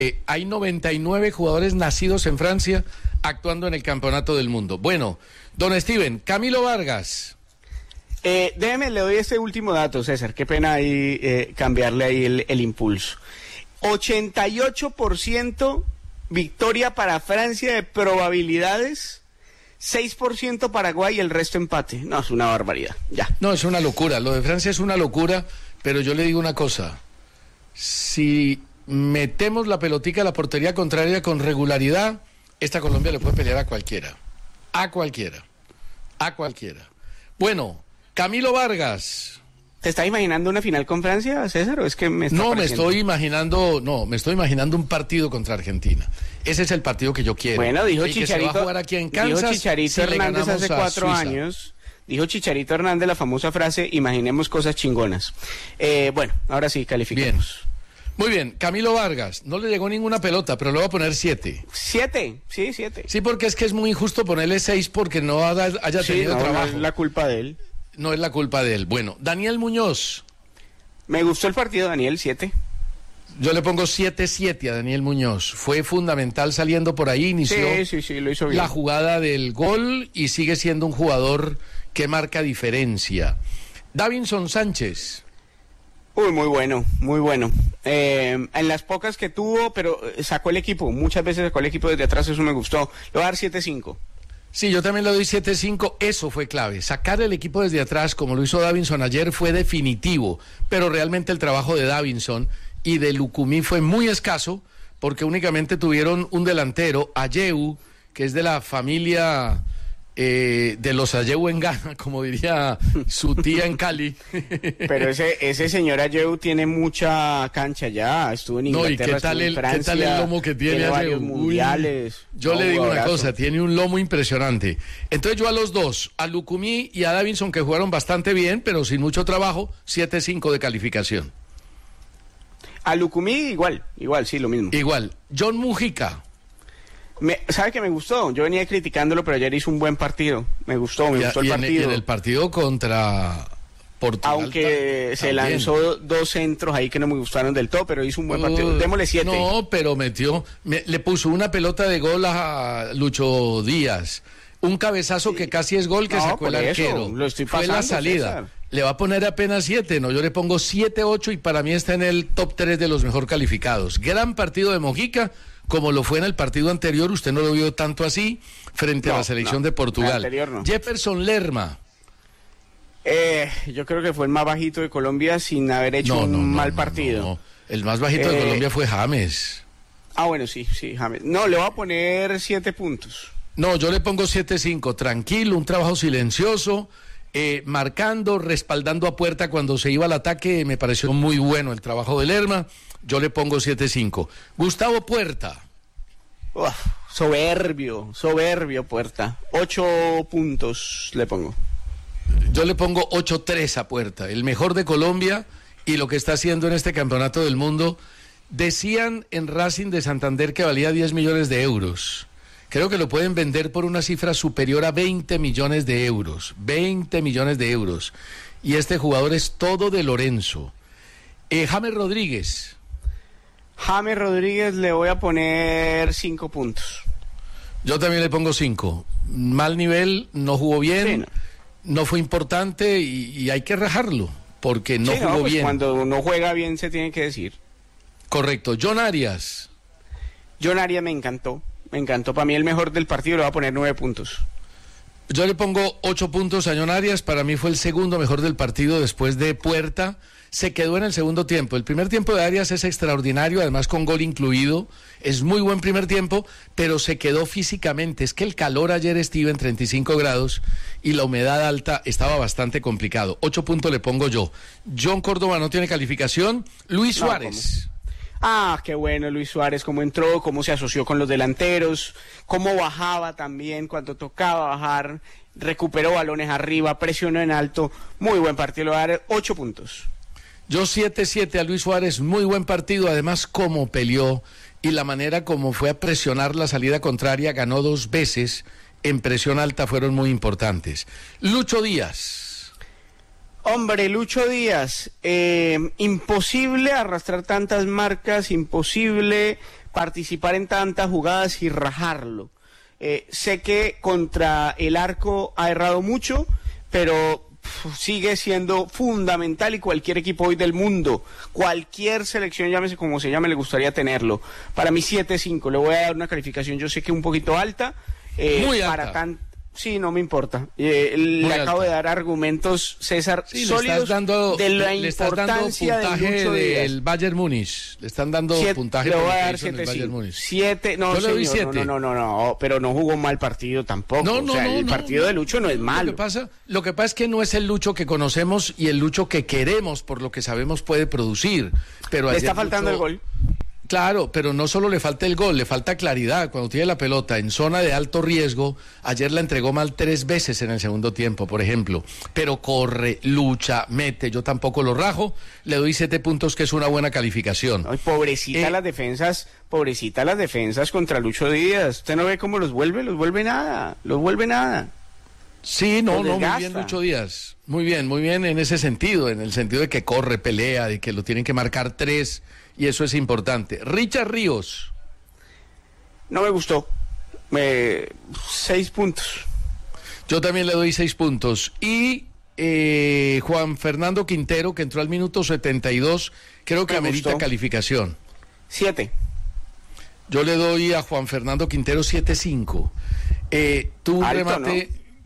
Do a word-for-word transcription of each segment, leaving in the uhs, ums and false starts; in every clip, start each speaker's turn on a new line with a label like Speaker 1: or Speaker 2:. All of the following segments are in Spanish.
Speaker 1: Eh, hay noventa y nueve jugadores nacidos en Francia actuando en el Campeonato del Mundo. Bueno, don Steven, Camilo Vargas.
Speaker 2: Eh, déjeme, le doy este último dato, César. Qué pena ahí eh, cambiarle ahí el, el impulso. ochenta y ocho por ciento victoria para Francia de probabilidades, seis por ciento Paraguay y el resto empate. No, es una barbaridad, ya.
Speaker 1: No, es una locura. Lo de Francia es una locura, pero yo le digo una cosa. Si metemos la pelotica a la portería contraria con regularidad, esta Colombia le puede pelear a cualquiera. A cualquiera. A cualquiera. Bueno, Camilo Vargas.
Speaker 2: ¿Te estás imaginando una final con Francia, César, o es que me está
Speaker 1: No,
Speaker 2: pareciendo?
Speaker 1: me estoy imaginando, no, me estoy imaginando un partido contra Argentina. Ese es el partido que yo quiero.
Speaker 2: Bueno, dijo
Speaker 1: el
Speaker 2: Chicharito,
Speaker 1: que se va a jugar aquí en Kansas,
Speaker 2: dijo Chicharito
Speaker 1: si
Speaker 2: Hernández hace cuatro
Speaker 1: Suiza.
Speaker 2: años, dijo Chicharito Hernández la famosa frase, imaginemos cosas chingonas. Eh, bueno, ahora sí, calificamos.
Speaker 1: Bien. Muy bien, Camilo Vargas, no le llegó ninguna pelota, pero le voy a poner siete.
Speaker 2: ¿Siete? Sí, siete.
Speaker 1: Sí, porque es que es muy injusto ponerle seis porque no haya, haya
Speaker 2: Sí,
Speaker 1: tenido
Speaker 2: no,
Speaker 1: trabajo.
Speaker 2: no es la culpa de él.
Speaker 1: No es la culpa de él. Bueno, Daniel Muñoz.
Speaker 2: Me gustó el partido, Daniel, siete.
Speaker 1: Yo le pongo siete siete a Daniel Muñoz. Fue fundamental saliendo por ahí, inició
Speaker 2: Sí, sí, sí, lo hizo bien.
Speaker 1: la jugada del gol y sigue siendo un jugador que marca diferencia. Davinson Sánchez.
Speaker 2: Uy, muy bueno, muy bueno. Eh, en las pocas que tuvo, pero sacó el equipo, muchas veces sacó el equipo desde atrás, eso me gustó. Le voy a dar siete cinco.
Speaker 1: Sí, yo también le doy siete cinco, eso fue clave. Sacar el equipo desde atrás, como lo hizo Davinson ayer, fue definitivo, pero realmente el trabajo de Davinson y de Lucumí fue muy escaso, porque únicamente tuvieron un delantero, Ayew, que es de la familia eh, de los Ayew en Ghana, como diría su tía en Cali.
Speaker 2: Pero ese ese señor Ayew tiene mucha cancha ya, estuvo en
Speaker 1: No,
Speaker 2: Inglaterra,
Speaker 1: ¿y qué tal
Speaker 2: estuvo en
Speaker 1: el,
Speaker 2: Francia,
Speaker 1: qué tal el lomo que tiene,
Speaker 2: tiene
Speaker 1: Ayew?
Speaker 2: varios
Speaker 1: Uy,
Speaker 2: mundiales.
Speaker 1: yo
Speaker 2: No,
Speaker 1: le digo una
Speaker 2: jugadorazo.
Speaker 1: cosa, tiene un lomo impresionante. Entonces yo a los dos, a Lucumí y a Davinson, que jugaron bastante bien, pero sin mucho trabajo, siete cinco de calificación.
Speaker 2: A Lucumí igual, igual, sí, lo mismo.
Speaker 1: Igual, John Mujica.
Speaker 2: Me, ¿Sabe que me gustó? Yo venía criticándolo, pero ayer hizo un buen partido. Me gustó, me
Speaker 1: Y,
Speaker 2: gustó el
Speaker 1: y en, y
Speaker 2: partido.
Speaker 1: en el partido contra Portugal.
Speaker 2: Aunque
Speaker 1: ta-
Speaker 2: se
Speaker 1: también.
Speaker 2: lanzó dos centros ahí que no me gustaron del todo, pero hizo un buen partido.
Speaker 1: Uh,
Speaker 2: Démosle siete.
Speaker 1: No, pero metió, me- le puso una pelota de gol a Lucho Díaz. Un cabezazo que casi es gol que
Speaker 2: No,
Speaker 1: sacó el
Speaker 2: por eso,
Speaker 1: arquero.
Speaker 2: lo estoy
Speaker 1: Fue la
Speaker 2: pasando,
Speaker 1: salida.
Speaker 2: César.
Speaker 1: Le va a poner apenas siete, no, yo le pongo siete ocho y para mí está en el top tres de los mejor calificados. Gran partido de Mojica, como lo fue en el partido anterior, usted no lo vio tanto así, frente
Speaker 2: No,
Speaker 1: a la selección
Speaker 2: no,
Speaker 1: de
Speaker 2: el
Speaker 1: Portugal.
Speaker 2: anterior no.
Speaker 1: Jefferson Lerma.
Speaker 2: Eh, yo creo que fue el más bajito de Colombia sin haber hecho
Speaker 1: No,
Speaker 2: un
Speaker 1: no, no,
Speaker 2: mal
Speaker 1: no,
Speaker 2: partido.
Speaker 1: no. El más bajito de
Speaker 2: Eh,
Speaker 1: Colombia fue James.
Speaker 2: Ah, bueno, sí, sí, James. No, le voy a poner siete puntos.
Speaker 1: No, yo le pongo siete cinco, tranquilo, un trabajo silencioso, eh, marcando, respaldando a puerta cuando se iba al ataque, me pareció muy bueno el trabajo de Lerma, yo le pongo siete cinco. Gustavo Puerta.
Speaker 2: Uf, soberbio, soberbio Puerta. Ocho puntos le pongo.
Speaker 1: Yo le pongo ocho tres a Puerta, el mejor de Colombia y lo que está haciendo en este campeonato del mundo. Decían en Racing de Santander que valía diez millones de euros. Creo que lo pueden vender por una cifra superior a veinte millones de euros. veinte millones de euros. Y este jugador es todo de Lorenzo. Eh, James Rodríguez.
Speaker 2: James Rodríguez le voy a poner cinco puntos.
Speaker 1: Yo también le pongo cinco. Mal nivel, no jugó bien,
Speaker 2: Sí, no.
Speaker 1: no fue importante y, y hay que rajarlo, porque no
Speaker 2: Sí,
Speaker 1: jugó
Speaker 2: pues
Speaker 1: bien.
Speaker 2: cuando no juega bien se tiene que decir.
Speaker 1: Correcto. John Arias.
Speaker 2: John Arias me encantó. Me encantó. Para mí el mejor del partido le voy a poner nueve puntos.
Speaker 1: Yo le pongo ocho puntos a John Arias, para mí fue el segundo mejor del partido después de Puerta, se quedó en el segundo tiempo. El primer tiempo de Arias es extraordinario, además con gol incluido, es muy buen primer tiempo, pero se quedó físicamente. Es que el calor ayer estuvo en treinta y cinco grados y la humedad alta estaba bastante complicado. Ocho puntos le pongo yo. John Córdoba no tiene calificación. Luis
Speaker 2: No,
Speaker 1: Suárez.
Speaker 2: Ah, qué bueno Luis Suárez, cómo entró, cómo se asoció con los delanteros, cómo bajaba también cuando tocaba bajar, recuperó balones arriba, presionó en alto. Muy buen partido, le voy a dar ocho puntos.
Speaker 1: Yo siete siete a Luis Suárez, muy buen partido, además cómo peleó y la manera como fue a presionar la salida contraria, ganó dos veces, en presión alta fueron muy importantes. Lucho Díaz.
Speaker 2: Hombre, Lucho Díaz, eh, imposible arrastrar tantas marcas, imposible participar en tantas jugadas y rajarlo. Eh, sé que contra el arco ha errado mucho, pero pff, sigue siendo fundamental y cualquier equipo hoy del mundo, cualquier selección, llámese como se llame, le gustaría tenerlo. Para mí siete cinco, le voy a dar una calificación, yo sé que un poquito alta. Eh,
Speaker 1: Muy alta.
Speaker 2: Para tan... Sí, no me importa. Eh, le
Speaker 1: Muy
Speaker 2: acabo
Speaker 1: alta.
Speaker 2: de dar argumentos, César,
Speaker 1: Sí,
Speaker 2: sólidos
Speaker 1: dando,
Speaker 2: de la
Speaker 1: le estás dando
Speaker 2: importancia
Speaker 1: puntaje
Speaker 2: de Lucho Díaz.
Speaker 1: del Bayern Múnich. Le están dando
Speaker 2: Siete,
Speaker 1: puntaje
Speaker 2: le
Speaker 1: por
Speaker 2: voy
Speaker 1: lo
Speaker 2: a
Speaker 1: que
Speaker 2: dar
Speaker 1: hizo en el
Speaker 2: siete,
Speaker 1: Bayern
Speaker 2: cinco.
Speaker 1: Múnich.
Speaker 2: Siete, no,
Speaker 1: Yo le doy
Speaker 2: señor,
Speaker 1: siete.
Speaker 2: no, no, no, no, pero no jugó un mal partido tampoco.
Speaker 1: No, no,
Speaker 2: o sea,
Speaker 1: no,
Speaker 2: el
Speaker 1: no,
Speaker 2: partido
Speaker 1: no.
Speaker 2: de Lucho no es malo.
Speaker 1: Lo que pasa, lo que pasa es que no es el Lucho que conocemos y el Lucho que queremos, por lo que sabemos puede producir. Pero
Speaker 2: Le
Speaker 1: ayer
Speaker 2: está faltando
Speaker 1: Lucho-
Speaker 2: el gol.
Speaker 1: Claro, pero no solo le falta el gol, le falta claridad. Cuando tiene la pelota en zona de alto riesgo, ayer la entregó mal tres veces en el segundo tiempo, por ejemplo. Pero corre, lucha, mete. Yo tampoco lo rajo. Le doy siete puntos, que es una buena calificación.
Speaker 2: Ay, pobrecita
Speaker 1: Eh,
Speaker 2: las defensas, pobrecita las defensas contra Lucho Díaz. ¿Usted no ve cómo los vuelve? Los vuelve nada, los vuelve nada.
Speaker 1: Sí, no,
Speaker 2: Lo
Speaker 1: no, muy
Speaker 2: desgasta.
Speaker 1: bien Lucho Díaz. Muy bien, muy bien en ese sentido, en el sentido de que corre, pelea, de que lo tienen que marcar tres, y eso es importante. Richard Ríos.
Speaker 2: No me gustó. Me... Seis puntos.
Speaker 1: Yo también le doy seis puntos. Y eh, Juan Fernando Quintero, que entró al minuto setenta y dos, creo que
Speaker 2: Me
Speaker 1: amerita
Speaker 2: gustó.
Speaker 1: calificación.
Speaker 2: Siete.
Speaker 1: Yo le doy a Juan Fernando Quintero siete cinco. Eh, tuvo un
Speaker 2: Alto,
Speaker 1: remate,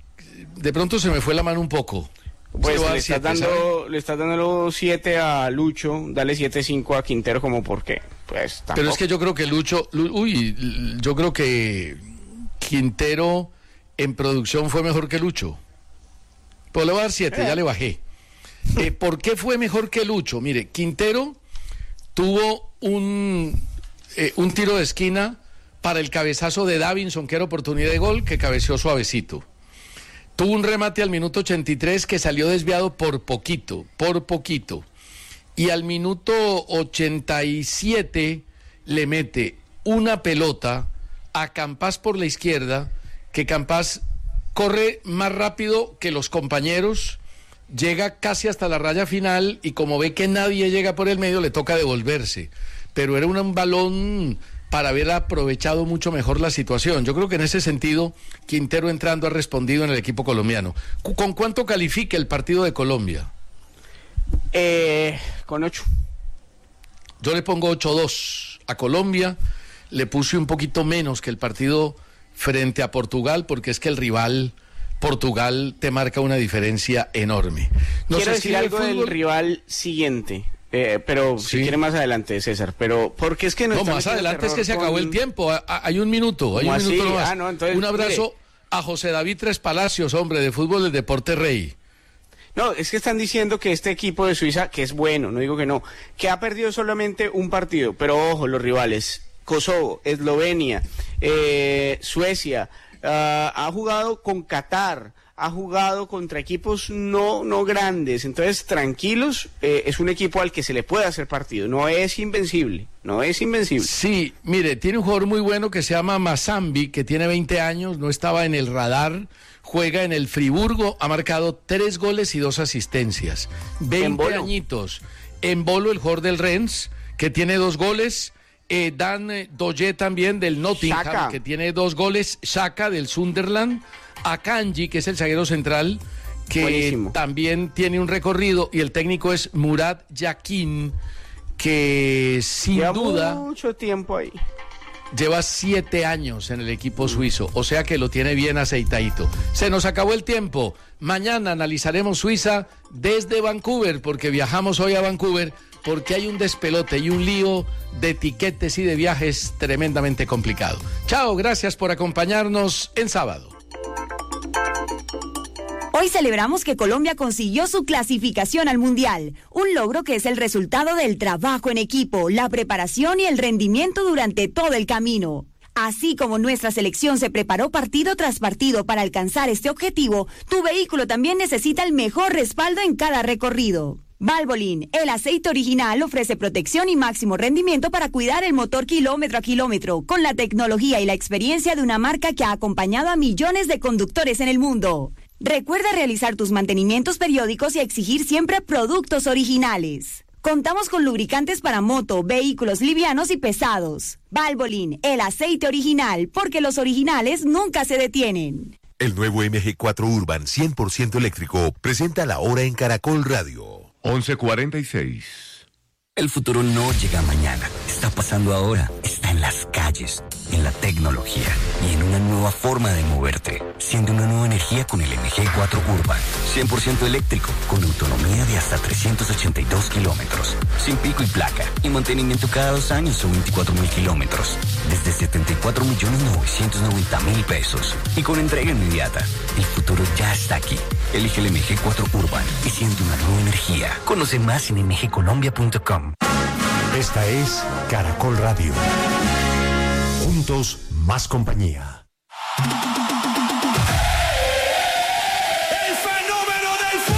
Speaker 1: de pronto se me fue la mano un poco.
Speaker 2: Pues
Speaker 1: Se va a
Speaker 2: le
Speaker 1: dar
Speaker 2: estás,
Speaker 1: siete, ¿sabe?
Speaker 2: dando, le estás dando siete a Lucho, dale siete cinco a Quintero, como por qué. Pues tampoco.
Speaker 1: Pero es que yo creo que Lucho, Lu- uy, l- yo creo que Quintero en producción fue mejor que Lucho. Pues le voy a dar siete,
Speaker 2: Eh.
Speaker 1: ya le bajé. Eh, ¿Por qué fue mejor que Lucho? Mire, Quintero tuvo un, eh, un tiro de esquina para el cabezazo de Davinson, que era oportunidad de gol, que cabeceó suavecito. Tuvo un remate al minuto ochenta y tres que salió desviado por poquito, por poquito. Y al minuto ochenta y siete le mete una pelota a Campás por la izquierda, que Campás corre más rápido que los compañeros, llega casi hasta la raya final y como ve que nadie llega por el medio, le toca devolverse. Pero era un balón para haber aprovechado mucho mejor la situación. Yo creo que en ese sentido, Quintero entrando ha respondido en el equipo colombiano. ¿Cu- ¿Con cuánto califica el partido de Colombia?
Speaker 2: Eh, con ocho.
Speaker 1: Yo le pongo ocho dos a Colombia, le puse un poquito menos que el partido frente a Portugal, porque es que el rival Portugal te marca una diferencia enorme. Nos
Speaker 2: Quiero decir
Speaker 1: escribe
Speaker 2: algo del
Speaker 1: fútbol-
Speaker 2: rival siguiente, eh, pero si
Speaker 1: Sí.
Speaker 2: quiere más adelante, César, pero porque es que no
Speaker 1: No,
Speaker 2: está
Speaker 1: más
Speaker 2: metiendo
Speaker 1: adelante es
Speaker 2: terror
Speaker 1: que se
Speaker 2: con-
Speaker 1: acabó el tiempo. A- a- Hay un minuto, hay
Speaker 2: ¿Cómo
Speaker 1: un
Speaker 2: así?
Speaker 1: minuto nomás.
Speaker 2: Ah, no, entonces,
Speaker 1: un abrazo
Speaker 2: mire.
Speaker 1: a José David Tres Palacios, hombre, de fútbol del Deporte Rey.
Speaker 2: No, es que están diciendo que este equipo de Suiza, que es bueno, no digo que no, que ha perdido solamente un partido, pero ojo, los rivales, Kosovo, Eslovenia, eh, Suecia, ah, ha jugado con Qatar, ha jugado contra equipos no, no grandes, entonces tranquilos, eh, es un equipo al que se le puede hacer partido, no es invencible, no es invencible.
Speaker 1: Sí, mire, tiene un jugador muy bueno que se llama Mazambi, que tiene veinte años, no estaba en el radar, juega en el Friburgo, ha marcado tres goles y dos asistencias. veinte
Speaker 2: Bolo.
Speaker 1: añitos. En Bolo, el jugador del Rennes, que tiene dos goles. Eh, Dan eh, Doye también del Nottingham,
Speaker 2: Xhaka.
Speaker 1: que tiene dos goles. Xhaka del Sunderland. Akanji, que es el zaguero central, que
Speaker 2: Buenísimo.
Speaker 1: también tiene un recorrido. Y el técnico es Murat Yakin, que sin
Speaker 2: Lleva
Speaker 1: duda
Speaker 2: mucho tiempo ahí.
Speaker 1: lleva siete años en el equipo suizo, o sea que lo tiene bien aceitadito. Se nos acabó el tiempo. Mañana analizaremos Suiza desde Vancouver, porque viajamos hoy a Vancouver, porque hay un despelote y un lío de tiquetes y de viajes tremendamente complicado. Chao, gracias por acompañarnos en sábado.
Speaker 3: Hoy celebramos que Colombia consiguió su clasificación al Mundial, un logro que es el resultado del trabajo en equipo, la preparación y el rendimiento durante todo el camino. Así como nuestra selección se preparó partido tras partido para alcanzar este objetivo, tu vehículo también necesita el mejor respaldo en cada recorrido. Valvoline, el aceite original, ofrece protección y máximo rendimiento para cuidar el motor kilómetro a kilómetro, con la tecnología y la experiencia de una marca que ha acompañado a millones de conductores en el mundo. Recuerda realizar tus mantenimientos periódicos y exigir siempre productos originales. Contamos con lubricantes para moto, vehículos livianos y pesados. Valvoline, el aceite original, porque los originales nunca se detienen.
Speaker 4: El nuevo M G cuatro Urban cien por ciento eléctrico presenta la hora en Caracol Radio.
Speaker 5: once cuarenta y seis.
Speaker 6: El futuro no llega mañana, está pasando ahora, está en las calles, en la tecnología y en una nueva forma de moverte. Siente una nueva energía con el M G cuatro Urban, cien por ciento eléctrico, con autonomía de hasta trescientos ochenta y dos kilómetros, sin pico y placa, y mantenimiento cada dos años o veinticuatro mil kilómetros, desde setenta y cuatro millones novecientos noventa mil pesos, y con entrega inmediata. El futuro ya está aquí. Elige el M G cuatro Urban y siente una nueva energía. Conoce más en m g colombia punto com.
Speaker 7: Esta es Caracol Radio. Juntos, más compañía.